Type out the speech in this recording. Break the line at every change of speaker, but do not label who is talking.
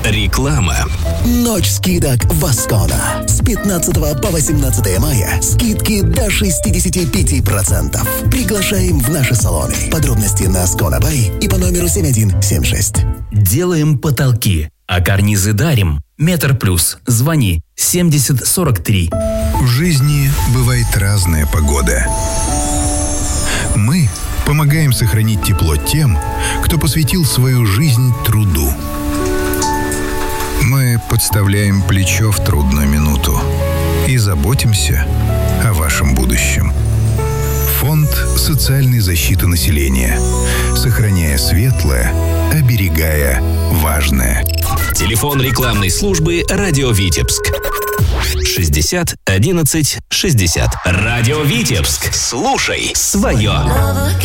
Реклама.
Ночь скидок Васкона. С 15 по 18 мая скидки до 65%. Приглашаем в наши салоны. Подробности на Ascona Bay и по номеру 7176.
Делаем потолки, а карнизы дарим. Метр плюс. Звони 7043.
В жизни бывает разная погода. Мы помогаем сохранить тепло тем, кто посвятил свою жизнь труду. Мы подставляем плечо в трудную минуту и заботимся о вашем будущем. Фонд социальной защиты населения. Сохраняя светлое, оберегая важное.
Телефон рекламной службы «Радио Витебск». 60 11 60. Радио Витебск. Слушай свое.